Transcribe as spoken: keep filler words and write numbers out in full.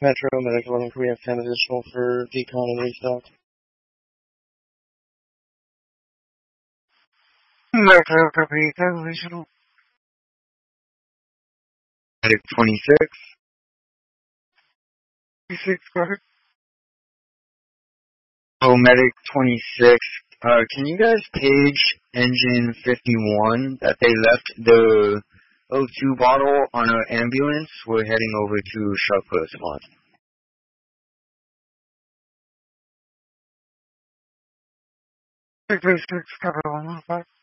Metro, Medic eleven, we have ten additional for decon and restock. Metro, copy, ten additional. Medic twenty-six. twenty-six, guard. Oh, Medic twenty-six. Uh, can you guys page engine fifty-one that they left the O two bottle on an ambulance? We're heading over to Sharp Put Spot. six, six, cover one, one, five.